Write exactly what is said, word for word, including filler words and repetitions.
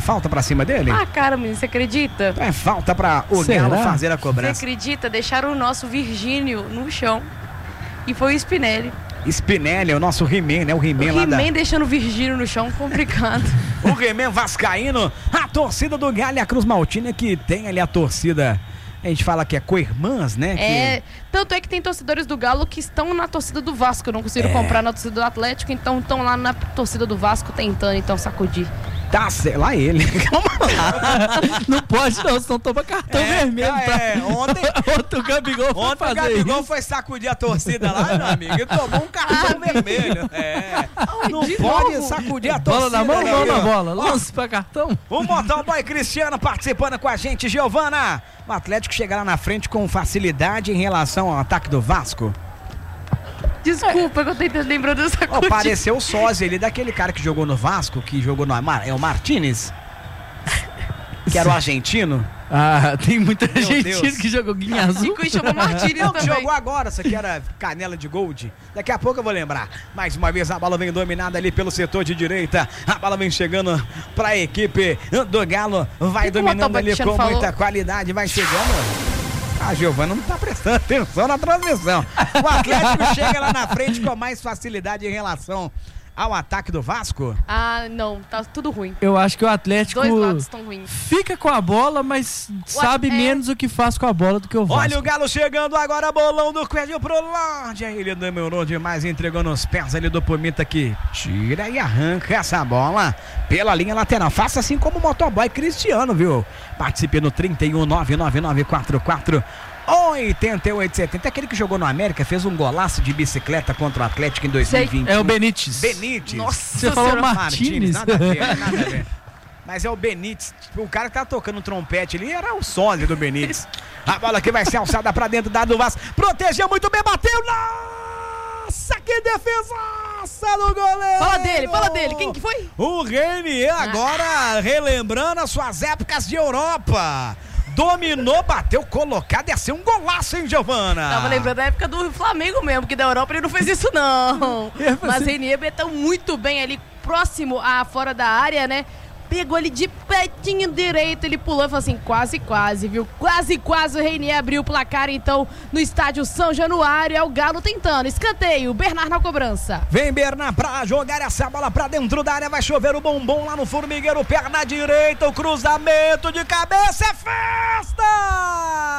falta pra cima dele? Ah, cara, menino, você acredita? É falta pra o Será? Galo fazer a Você cobrança. acredita? Deixaram o nosso Virgínio no chão. E foi o Spinelli. Spinelli, o nosso He-Man, né? O He-Man O lá da... He-Man deixando o Virgínio no chão, complicado. O He-Man vascaíno, a torcida do Galo e a Cruz Maltina, que tem ali a torcida, a gente fala que é co-irmãs, né? É, Que... tanto é que tem torcedores do Galo que estão na torcida do Vasco, não conseguiram É. comprar na torcida do Atlético, então estão lá na torcida do Vasco tentando, então, sacudir. Tá, sei lá ele. Calma lá. Não pode não, senão toma cartão É, vermelho. é, Pra... ontem- Ontem o Gabigol foi Ontem o fazer Gabigol isso. foi sacudir a torcida lá, meu amigo, e tomou um cartão vermelho. É. Não de pode novo? sacudir a torcida. Bola na mão, né, mão na amigo? bola. Ó, Lance pra cartão. o motoboy Cristiano participando com a gente, Giovana. O Atlético chega lá na frente com facilidade em relação ao ataque do Vasco. Desculpa, que eu tô tentando lembrar dessa Ó, coisa. pareceu o sósia ali daquele cara que jogou no Vasco, que jogou no Amar, é o Martinez, que era o argentino. Ah, tem muita Meu gente Deus. que jogou guinha azul. E chamou Martínez Não, que também. jogou agora, isso aqui era canela de gold. Daqui a pouco eu vou lembrar. Mais uma vez a bola vem dominada ali pelo setor de direita. A bola vem chegando pra equipe do Galo. Vai E como dominando o ali Cristiano com falou? muita qualidade. Vai chegando. A Giovana não tá prestando atenção na transmissão. O Atlético chega lá na frente com mais facilidade em relação ao ataque do Vasco. Ah, não, tá tudo ruim. Eu acho que o Atlético Dois lados estão ruins. fica com a bola, mas sabe é. menos o que faz com a bola do que o Vasco. Olha o Galo chegando agora, bolão do Coelho pro Lorde. Aí ele demorou demais, entregou nos pés ali do Pumita que tira e arranca essa bola pela linha lateral. Faça assim como o motoboy Cristiano, viu? Participe no trinta e um, nove nove nove quatro quatro, oitenta e oito setenta. Aquele que jogou no América, fez um golaço de bicicleta contra o Atlético em dois mil e vinte. É o Benítez. Benítez. Nossa Você falou Senhora. Martínez. Nada a ver, nada a ver. Mas é o Benítez. O cara que tá tocando trompete ali era o sósia do Benítez. A bola que vai ser alçada pra dentro da do Vasco. Protegeu muito bem, bateu. Nossa, que defesaça do goleiro. Fala dele, fala dele. Quem que foi? O Renier agora relembrando as suas épocas de Europa. Dominou, bateu, colocado, ia ser um golaço, hein, Giovana? Tava lembrando da época do Flamengo mesmo, que da Europa ele não fez isso não. Mas Renier meteu muito bem ali, próximo a fora da área, né? Pegou ele de petinho direito, ele pulou e falou assim, quase, quase, viu? Quase, quase o Renier abriu o placar, então, no estádio São Januário, é o Galo tentando. Escanteio, Bernard na cobrança. Vem Bernard pra jogar essa bola pra dentro da área, vai chover o bombom lá no formigueiro, perna direita, o cruzamento de cabeça, é festa!